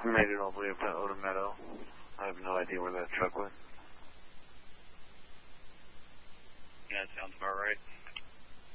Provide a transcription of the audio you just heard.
Made it all the way up to Oda Meadow. I have no idea where that truck went. Yeah, that sounds about right.